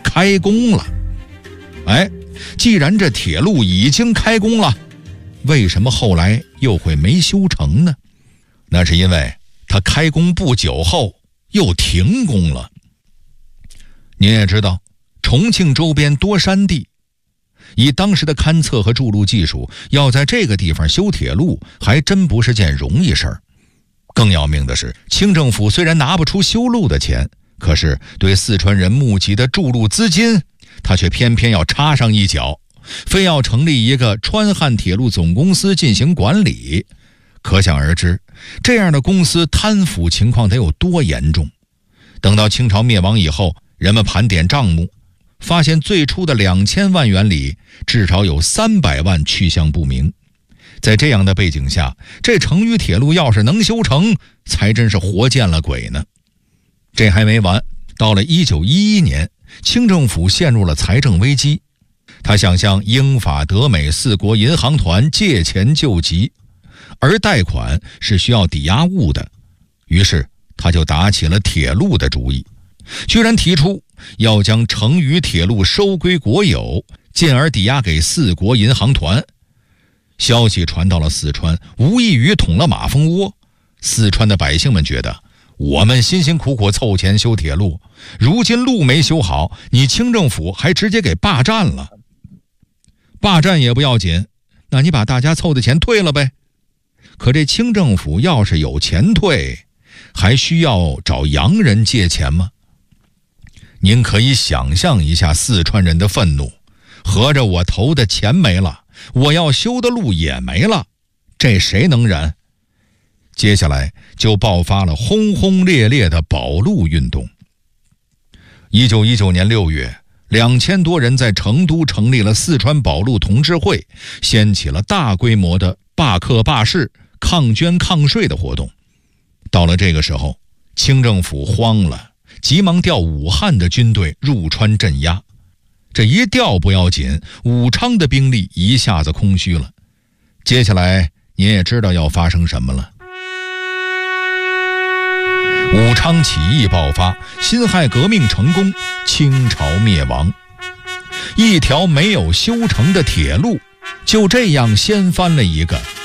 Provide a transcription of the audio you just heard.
开工了。既然这铁路已经开工了，为什么后来又会没修成呢？那是因为它开工不久后又停工了。您也知道，重庆周边多山地，以当时的勘测和筑路技术，要在这个地方修铁路还真不是件容易事儿。更要命的是，清政府虽然拿不出修路的钱，可是对四川人募集的筑路资金，他却偏偏要插上一脚，非要成立一个川汉铁路总公司进行管理。可想而知，这样的公司贪腐情况得有多严重。等到清朝灭亡以后，人们盘点账目，发现最初的2000万元里，至少有300万去向不明。在这样的背景下，这成渝铁路要是能修成，才真是活见了鬼呢。这还没完，到了1911年，清政府陷入了财政危机，他想向英法德美4国银行团借钱救急，而贷款是需要抵押物的，于是他就打起了铁路的主意，居然提出要将成渝铁路收归国有，进而抵押给4国银行团。消息传到了四川，无异于捅了马蜂窝。四川的百姓们觉得，我们辛辛苦苦凑钱修铁路，如今路没修好，你清政府还直接给霸占了。霸占也不要紧，那你把大家凑的钱退了呗。可这清政府要是有钱退，还需要找洋人借钱吗？您可以想象一下四川人的愤怒，合着我投的钱没了，我要修的路也没了，这谁能忍？接下来就爆发了轰轰烈烈的保路运动。1919年6月，2000多人在成都成立了四川保路同志会，掀起了大规模的罢课罢市、抗捐抗税的活动。到了这个时候，清政府慌了，急忙调武汉的军队入川镇压。这一调不要紧，武昌的兵力一下子空虚了。接下来您也知道要发生什么了。武昌起义爆发，辛亥革命成功，清朝灭亡。一条没有修成的铁路，就这样掀翻了一个